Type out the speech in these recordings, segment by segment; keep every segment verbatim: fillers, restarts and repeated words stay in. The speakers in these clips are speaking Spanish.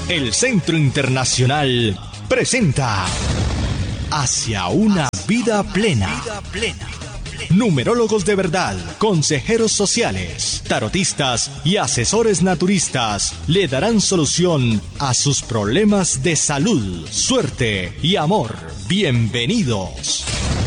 El Centro Internacional presenta Hacia una vida plena. Numerólogos de verdad, consejeros sociales, tarotistas y asesores naturistas le darán solución a sus problemas de salud, suerte y amor. Bienvenidos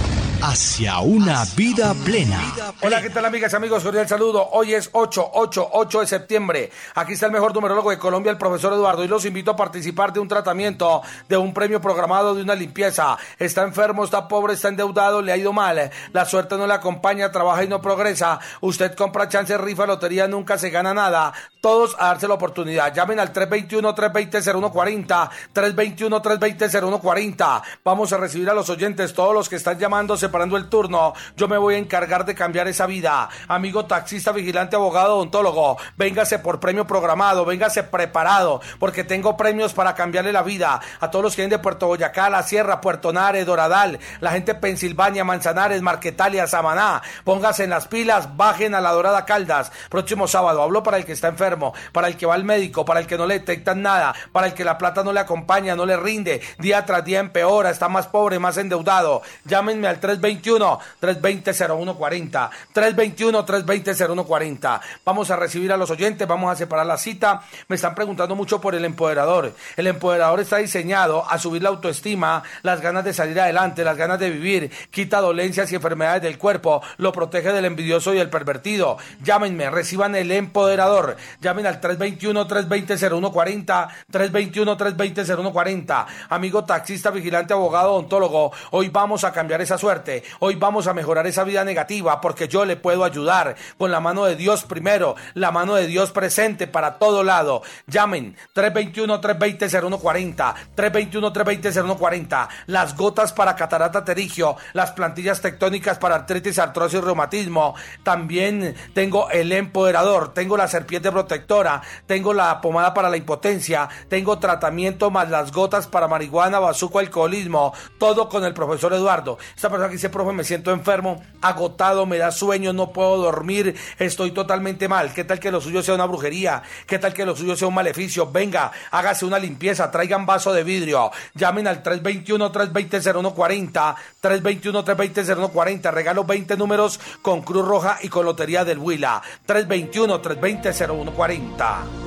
hacia una vida plena. Hola, ¿qué tal, amigas y amigos? Cordial saludo. Hoy es ocho, ocho, ocho de septiembre. Aquí está el mejor numerólogo de Colombia, el profesor Eduardo, y los invito a participar de un tratamiento, de un premio programado, de una limpieza. Está enfermo, está pobre, está endeudado, le ha ido mal, la suerte no le acompaña, trabaja y no progresa. Usted compra chance, rifa, lotería, nunca se gana nada. Todos a darse la oportunidad. Llamen al tres dos uno, tres dos cero, cero uno cuatro cero, tres dos uno, tres dos cero, cero uno cuatro cero. Vamos a recibir a los oyentes, todos los que están llamando, separando el turno. Yo me voy a encargar de cambiar esa vida. Amigo taxista, vigilante, abogado, odontólogo, véngase por premio programado, véngase preparado, porque tengo premios para cambiarle la vida a todos los que vienen de Puerto Boyacá, La Sierra, Puerto Nare, Doradal, la gente de Pensilvania, Manzanares, Marquetalia, Samaná. Póngase en las pilas, bajen a La Dorada Caldas. Próximo sábado, hablo para el que está enfermo, para el que va al médico, para el que no le detectan nada, para el que la plata no le acompaña, no le rinde, día tras día empeora, está más pobre, más endeudado. Llámenme al tres dos uno, tres dos cero, cero uno cuatro cero, tres dos uno, tres dos cero, cero uno cuatro cero. Vamos a recibir a los oyentes, vamos a separar la cita. Me están preguntando mucho por el empoderador. El empoderador está diseñado a subir la autoestima, las ganas de salir adelante, las ganas de vivir, quita dolencias y enfermedades del cuerpo, lo protege del envidioso y el pervertido. Llámenme, reciban el empoderador. Llamen al tres dos uno, tres dos cero, cero uno cuatro cero, tres dos uno, tres dos cero, cero uno cuatro cero. Amigo taxista, vigilante, abogado, odontólogo, hoy vamos a cambiar esa suerte. Hoy vamos a mejorar esa vida negativa, porque yo le puedo ayudar con la mano de Dios primero, la mano de Dios presente para todo lado. Llamen tres dos uno, tres dos cero, cero uno cuatro cero, tres dos uno, tres dos cero, cero uno cuatro cero. Las gotas para catarata pterigio, las plantillas tectónicas para artritis, artrosis, reumatismo. También tengo el empoderador, tengo la serpiente protectora, tengo la pomada para la impotencia, tengo tratamiento más las gotas para marihuana, bazuco, alcoholismo, todo con el profesor Eduardo. Esta persona que dice: profe, me siento enfermo, agotado, me da sueño, no puedo dormir, estoy totalmente mal. ¿Qué tal que lo suyo sea una brujería? ¿Qué tal que lo suyo sea un maleficio? Venga, hágase una limpieza, traigan vaso de vidrio. Llamen al tres dos uno, tres dos cero, cero uno cuatro cero, tres dos uno, tres dos cero, cero uno cuatro cero. Regalo veinte números con Cruz Roja y con Lotería del Huila. tres dos uno, tres dos cero, cero uno cuatro cero.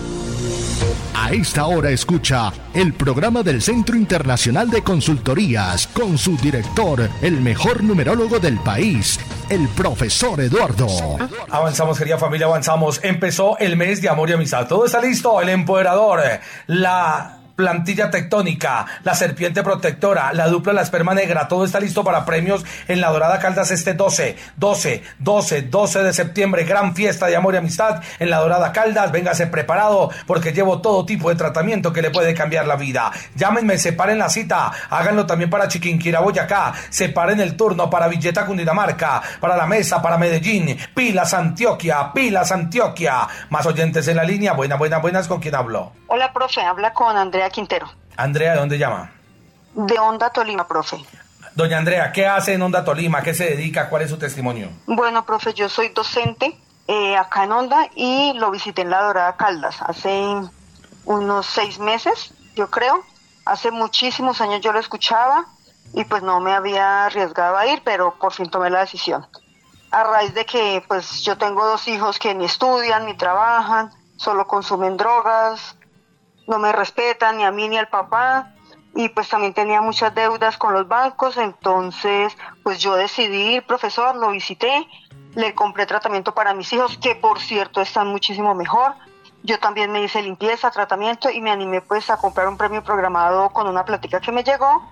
A esta hora escucha el programa del Centro Internacional de Consultorías con su director, el mejor numerólogo del país, el profesor Eduardo. Avanzamos, querida familia, avanzamos. Empezó el mes de amor y amistad. Todo está listo. El empoderador, la plantilla tectónica, la serpiente protectora, la dupla, la esperma negra, todo está listo para premios en La Dorada Caldas este doce, doce, doce, doce de septiembre, gran fiesta de amor y amistad en La Dorada Caldas. Véngase preparado, porque llevo todo tipo de tratamiento que le puede cambiar la vida. Llámenme, separen la cita, háganlo también para Chiquinquirá, Boyacá, separen el turno para Villeta, Cundinamarca, para La Mesa, para Medellín, Pilas, Antioquia, Pilas, Antioquia. Más oyentes en la línea. Buenas, buenas, buenas, ¿con quién hablo? Hola, profe, habla con Andrea Quintero. Andrea, ¿de dónde llama? De Honda, Tolima, profe. Doña Andrea, ¿qué hace en Honda, Tolima? ¿Qué se dedica? ¿Cuál es su testimonio? Bueno, profe, yo soy docente eh, acá en Honda y lo visité en La Dorada Caldas hace unos seis meses, yo creo. Hace muchísimos años yo lo escuchaba y pues no me había arriesgado a ir, pero por fin tomé la decisión. A raíz de que pues yo tengo dos hijos que ni estudian ni trabajan, solo consumen drogas, no me respetan ni a mí ni al papá, y pues también tenía muchas deudas con los bancos. Entonces pues yo decidí ir, profesor, lo visité, le compré tratamiento para mis hijos, que por cierto están muchísimo mejor. Yo también me hice limpieza, tratamiento, y me animé pues a comprar un premio programado con una plática que me llegó.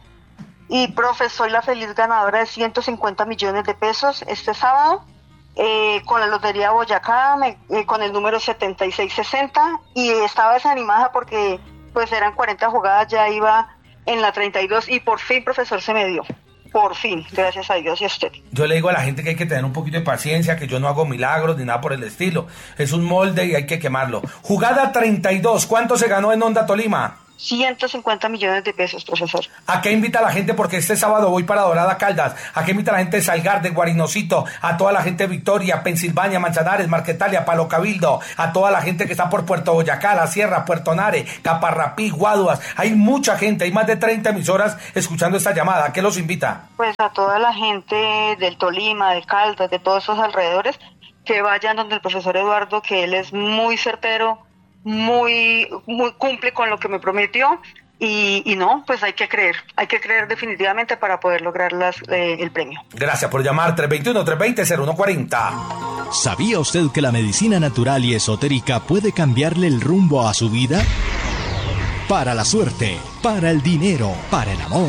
Y profe, soy la feliz ganadora de ciento cincuenta millones de pesos este sábado. Eh, con la Lotería Boyacá, me, eh, con el número setenta y seis sesenta, y estaba desanimada porque pues eran cuarenta jugadas, ya iba en la treinta y dos, y por fin, profesor, se me dio. Por fin, gracias a Dios y a usted. Yo le digo a la gente que hay que tener un poquito de paciencia, que yo no hago milagros ni nada por el estilo. Es un molde y hay que quemarlo. Jugada treinta y dos, ¿cuánto se ganó en Honda, Tolima? ciento cincuenta millones de pesos, profesor. ¿A qué invita a la gente? Porque este sábado voy para Dorada Caldas. ¿A qué invita a la gente de Salgar, de Guarinocito? A toda la gente de Victoria, Pensilvania, Manzanares, Marquetalia, Palo Cabildo. A toda la gente que está por Puerto Boyacá, La Sierra, Puerto Nare, Caparrapí, Guaduas. Hay mucha gente, hay más de treinta emisoras escuchando esta llamada. ¿A qué los invita? Pues a toda la gente del Tolima, de Caldas, de todos esos alrededores, que vayan donde el profesor Eduardo, que él es muy certero, muy, muy cumple con lo que me prometió. Y, y no, pues hay que creer, hay que creer definitivamente para poder lograr las, eh, el premio. Gracias por llamar. Tres dos uno, tres dos cero, cero uno cuatro cero. ¿Sabía usted que la medicina natural y esotérica puede cambiarle el rumbo a su vida? Para la suerte, para el dinero, para el amor.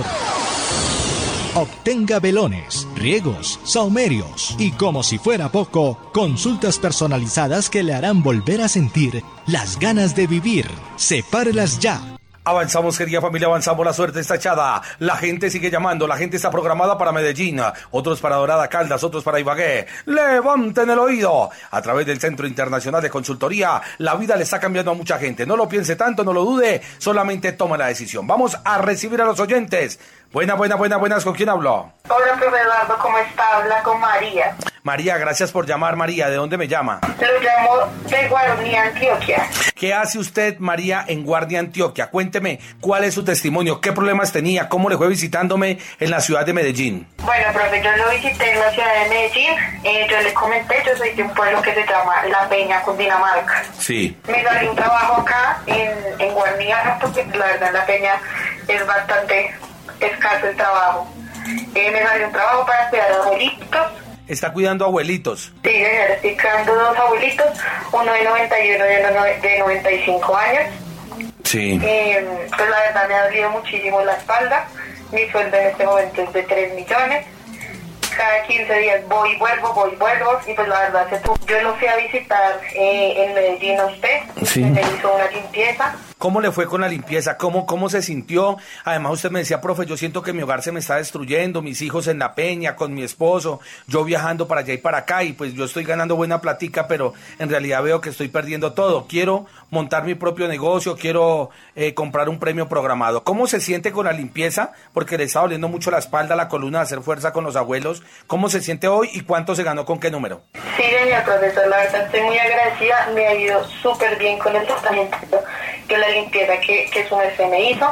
Obtenga velones, riegos, saumerios y, como si fuera poco, consultas personalizadas que le harán volver a sentir las ganas de vivir. Sepárelas ya. Avanzamos, querida familia, avanzamos, la suerte está echada. La gente sigue llamando, la gente está programada para Medellín, otros para Dorada Caldas, otros para Ibagué. Levanten el oído. A través del Centro Internacional de Consultoría, la vida le está cambiando a mucha gente. No lo piense tanto, no lo dude, solamente toma la decisión. Vamos a recibir a los oyentes. Buenas, buenas, buenas, buenas, ¿con quién hablo? Hola, profe Eduardo, ¿cómo está? Habla con María. María, gracias por llamar. María, ¿de dónde me llama? Lo llamo de Guardia, Antioquia. ¿Qué hace usted, María, en Guardia, Antioquia? Cuénteme, ¿cuál es su testimonio? ¿Qué problemas tenía? ¿Cómo le fue visitándome en la ciudad de Medellín? Bueno, profe, yo lo visité en la ciudad de Medellín. Eh, yo le comenté, yo soy de un pueblo que se llama La Peña, Cundinamarca. Sí. Me salió un trabajo acá en, en Guardia, porque la verdad en La Peña es bastante escaso el trabajo. Eh, me salió un trabajo para cuidar a abuelitos. ¿Está cuidando abuelitos? Sí, señor, estoy cuidando dos abuelitos, uno de noventa y uno y uno de noventa y cinco años. Sí. Eh, pues la verdad me ha dolido muchísimo la espalda. Mi sueldo en este momento es de tres millones. Cada quince días voy y vuelvo, voy y vuelvo. Y pues la verdad, yo lo fui a visitar eh, en Medellín a usted. Sí. Me hizo una limpieza. ¿Cómo le fue con la limpieza? ¿Cómo, cómo se sintió? Además, usted me decía, profe, yo siento que mi hogar se me está destruyendo, mis hijos en La Peña, con mi esposo, yo viajando para allá y para acá, y pues yo estoy ganando buena platica, pero en realidad veo que estoy perdiendo todo. Quiero montar mi propio negocio, quiero eh, comprar un premio programado. ¿Cómo se siente con la limpieza? Porque le está doliendo mucho la espalda, la columna, de hacer fuerza con los abuelos. ¿Cómo se siente hoy y cuánto se ganó con qué número? Sí, señor profesor, la verdad estoy muy agradecida, me ha ido súper bien con el tratamiento, que la limpieza que, que su merced me hizo.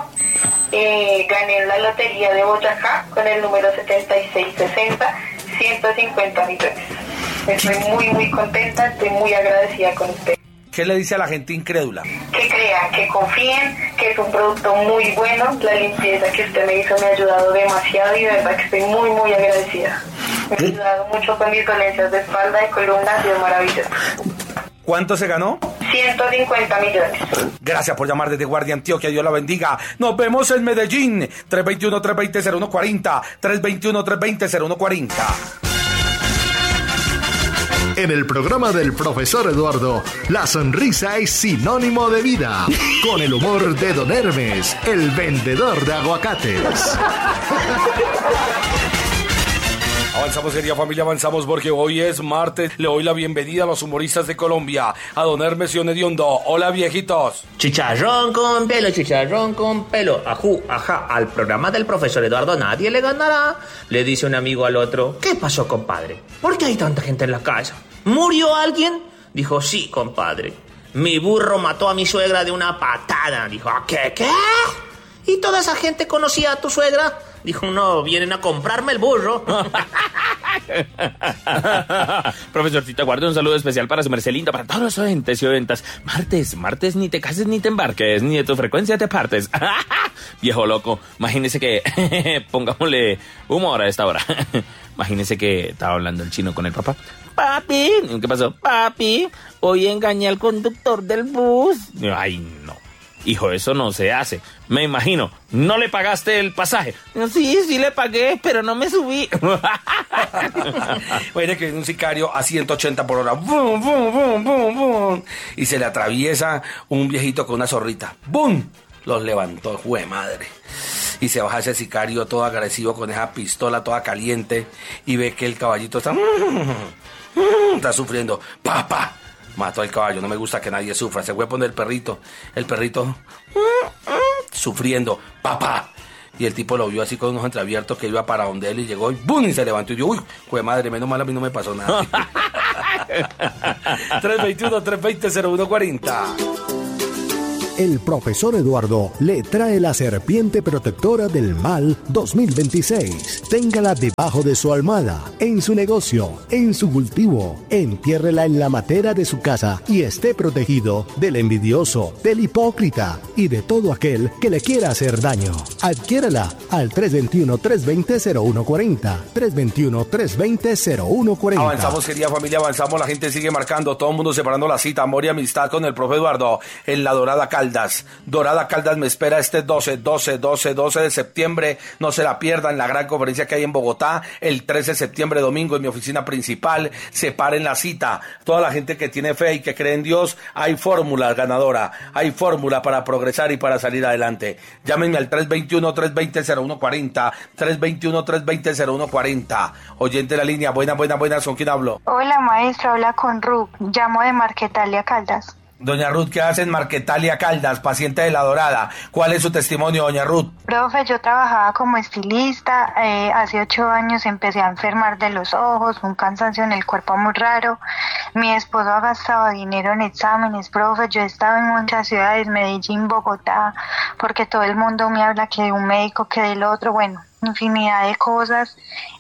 Eh, gané en la lotería de Boyacá con el número setenta y seis sesenta, ciento cincuenta millones. Estoy muy, muy contenta, estoy muy agradecida con usted. ¿Qué le dice a la gente incrédula? Que crean, que confíen, que es un producto muy bueno. La limpieza que usted me hizo me ha ayudado demasiado y de verdad que estoy muy, muy agradecida. Me ha ayudado mucho con mis dolencias de espalda, de columna, ha sido maravilloso. ¿Cuánto se ganó? ciento cincuenta millones. Gracias por llamar desde Guardia, Antioquia. Dios la bendiga. Nos vemos en Medellín. tres dos uno, tres dos cero, cero uno cuatro cero. tres dos uno, tres dos cero, cero uno cuatro cero. En el programa del profesor Eduardo, la sonrisa es sinónimo de vida. Con el humor de Don Hermes, el vendedor de aguacates. Avanzamos, querida familia, avanzamos porque hoy es martes. Le doy la bienvenida a los humoristas de Colombia, a Don Hermes y Don Hediondo. Hola, viejitos. Chicharrón con pelo, chicharrón con pelo. Ajú, ajá, al programa del profesor Eduardo nadie le ganará. Le dice un amigo al otro: ¿qué pasó, compadre? ¿Por qué hay tanta gente en la casa? ¿Murió alguien? Dijo: sí, compadre. Mi burro mató a mi suegra de una patada. Dijo: ¿qué, qué? ¿Y toda esa gente conocía a tu suegra? Dijo: no, vienen a comprarme el burro. Profesorcito, guarde un saludo especial para su merced lindo, para todos los oyentes y oyentas. Martes, martes, ni te cases ni te embarques, ni de tu frecuencia te partes. Viejo loco, imagínese que... pongámosle humor a esta hora. Imagínese que estaba hablando el chino con el papá. Papi, ¿qué pasó? Papi, hoy engañé al conductor del bus. Ay, no. Hijo, eso no se hace. Me imagino, ¿no le pagaste el pasaje? Sí, sí le pagué, pero no me subí. Bueno, que es un sicario a ciento ochenta por hora. ¡Bum, bum, bum, bum, bum! Y se le atraviesa un viejito con una zorrita. ¡Bum! Los levantó, ¡jue madre! Y se baja ese sicario todo agresivo con esa pistola toda caliente y ve que el caballito está... está sufriendo. ¡Papá! Mató al caballo, no me gusta que nadie sufra. Se fue a poner el perrito. El perrito sufriendo, papá. Y el tipo lo vio así con unos entreabiertos que iba para donde él y llegó y ¡bum! Y se levantó y yo, uy, jue madre, menos mal a mí no me pasó nada. tres veintiuno, tres veinte, cero uno cuarenta. El profesor Eduardo le trae la serpiente protectora del mal dos mil veintiséis. Téngala debajo de su almohada, en su negocio, en su cultivo. Entiérrela en la matera de su casa y esté protegido del envidioso, del hipócrita y de todo aquel que le quiera hacer daño. Adquiérala al tres veintiuno, tres veinte, cero uno cuarenta. tres veintiuno, tres veinte, cero uno cuarenta. Avanzamos, querida familia, avanzamos. La gente sigue marcando. Todo el mundo separando la cita. Amor y amistad con el profe Eduardo en la Dorada Caldas. Dorada Caldas me espera este doce, doce, doce, doce de septiembre. No se la pierdan, la gran conferencia que hay en Bogotá. El trece de septiembre, domingo, en mi oficina principal. Separen la cita. Toda la gente que tiene fe y que cree en Dios, hay fórmula ganadora. Hay fórmula para progresar y para salir adelante. Llámenme al tres veintiuno, tres veinte, cero uno cuarenta. tres veintiuno, tres veinte, cero uno cuarenta. Oyente de la línea, buenas, buenas, buenas. ¿Con quién hablo? Hola, maestra. Habla con Ruth. Llamo de Marquetalia Caldas. Doña Ruth, ¿qué hace en Marquetalia Caldas, paciente de la Dorada? ¿Cuál es su testimonio, doña Ruth? Profe, yo trabajaba como estilista, eh, hace ocho años empecé a enfermar de los ojos, un cansancio en el cuerpo muy raro. Mi esposo ha gastado dinero en exámenes, profe, yo he estado en muchas ciudades, Medellín, Bogotá, porque todo el mundo me habla que de un médico, que del otro, bueno, infinidad de cosas.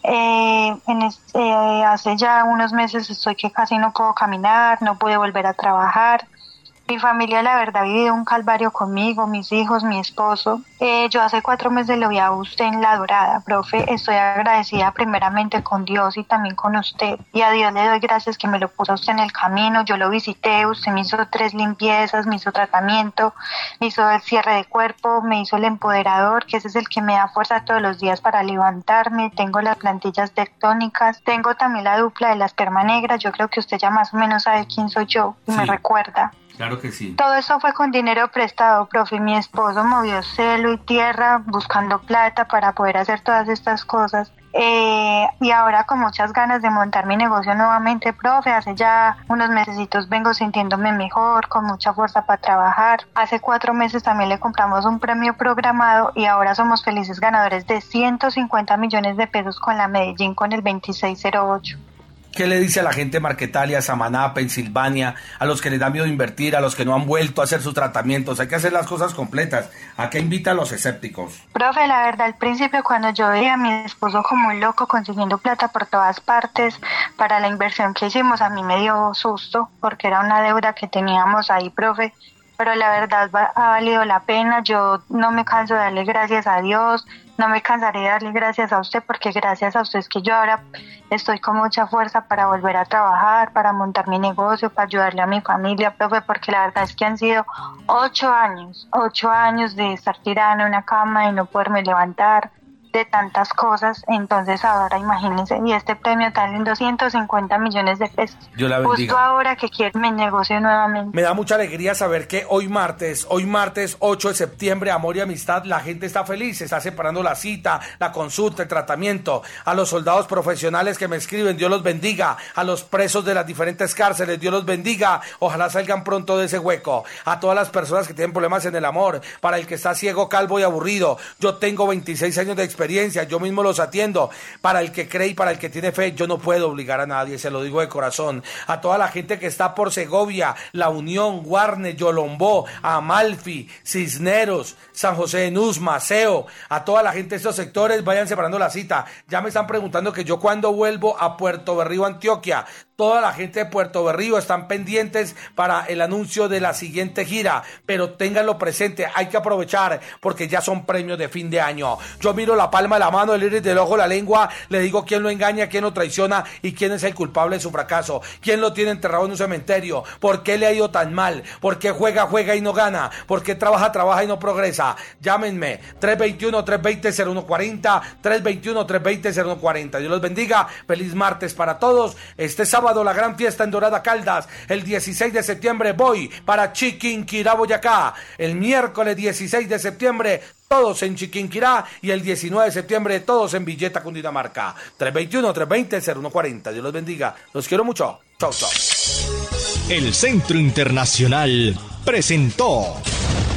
Eh, en es, eh, hace ya unos meses estoy que casi no puedo caminar, no puedo volver a trabajar. Mi familia, la verdad, ha vivido un calvario conmigo, mis hijos, mi esposo. Eh, yo hace cuatro meses lo vi a usted en La Dorada, profe. Estoy agradecida primeramente con Dios y también con usted. Y a Dios le doy gracias que me lo puso usted en el camino. Yo lo visité, usted me hizo tres limpiezas, me hizo tratamiento, me hizo el cierre de cuerpo, me hizo el empoderador, que ese es el que me da fuerza todos los días para levantarme. Tengo las plantillas tectónicas, tengo también la dupla de la esperma negra. Yo creo que usted ya más o menos sabe quién soy yo y sí, me recuerda. Claro que sí. Todo eso fue con dinero prestado, profe. Mi esposo movió cielo y tierra buscando plata para poder hacer todas estas cosas. Eh, y ahora con muchas ganas de montar mi negocio nuevamente, profe. Hace ya unos mesecitos vengo sintiéndome mejor, con mucha fuerza para trabajar. Hace cuatro meses también le compramos un premio programado y ahora somos felices ganadores de ciento cincuenta millones de pesos con la Medellín con el veintiséis cero ocho. ¿Qué le dice a la gente de Marquetalia, Samaná, Pensilvania, a los que les da miedo invertir, a los que no han vuelto a hacer sus tratamientos? Hay que hacer las cosas completas. ¿A qué invita a los escépticos? Profe, la verdad, al principio cuando yo veía a mi esposo como un loco consiguiendo plata por todas partes para la inversión que hicimos, a mí me dio susto porque era una deuda que teníamos ahí, profe. Pero la verdad ha valido la pena. Yo no me canso de darle gracias a Dios, no me cansaré de darle gracias a usted, porque gracias a usted es que yo ahora estoy con mucha fuerza para volver a trabajar, para montar mi negocio, para ayudarle a mi familia, profe, porque la verdad es que han sido ocho años, ocho años de estar tirada en una cama y no poderme levantar, de tantas cosas. Entonces ahora imagínense, y este premio tan en doscientos cincuenta millones de pesos. Yo la bendiga. Justo ahora que quiero mi negocio nuevamente. Me da mucha alegría saber que hoy martes, hoy martes ocho de septiembre, amor y amistad, la gente está feliz, está separando la cita, la consulta, el tratamiento. A los soldados profesionales que me escriben, Dios los bendiga. A los presos de las diferentes cárceles, Dios los bendiga. Ojalá salgan pronto de ese hueco. A todas las personas que tienen problemas en el amor, para el que está ciego, calvo y aburrido. Yo tengo veintiséis años de experiencia. Yo mismo los atiendo. Para el que cree y para el que tiene fe, yo no puedo obligar a nadie, se lo digo de corazón. A toda la gente que está por Segovia, La Unión, Guarne, Yolombó, Amalfi, Cisneros, San José de Nuz, Maceo, a toda la gente de estos sectores, vayan separando la cita. Ya me están preguntando que yo cuándo vuelvo a Puerto Berrío, Antioquia. Toda la gente de Puerto Berrío están pendientes para el anuncio de la siguiente gira, pero ténganlo presente, hay que aprovechar porque ya son premios de fin de año. Yo miro la palma de la mano, el iris del ojo, la lengua, le digo quién lo engaña, quién lo traiciona y quién es el culpable de su fracaso, quién lo tiene enterrado en un cementerio, por qué le ha ido tan mal, por qué juega, juega y no gana, por qué trabaja, trabaja y no progresa. Llámenme, tres veintiuno, tres veinte, cero uno cuarenta, tres veintiuno, tres veinte, cero uno cuarenta. Dios los bendiga, feliz martes para todos. Este sábado la gran fiesta en Dorada Caldas, el dieciséis de septiembre voy para Chiquinquirá, Boyacá, el miércoles dieciséis de septiembre todos en Chiquinquirá y el diecinueve de septiembre todos en Villeta, Cundinamarca. tres veintiuno, tres veinte, cero uno cuarenta. Dios los bendiga, los quiero mucho. Chau, chau. El Centro Internacional presentó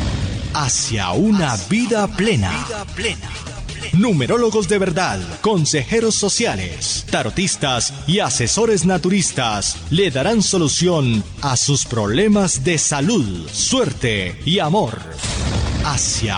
hacia una vida plena. Numerólogos de verdad, consejeros sociales, tarotistas y asesores naturistas le darán solución a sus problemas de salud, suerte y amor. Hacia